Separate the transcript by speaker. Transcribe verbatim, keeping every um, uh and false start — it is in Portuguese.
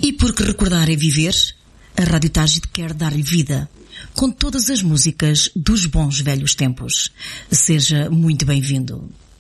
Speaker 1: E porque recordar é viver, a Rádio Tágide quer dar-lhe vida, com todas as músicas dos bons velhos tempos. Seja muito bem-vindo.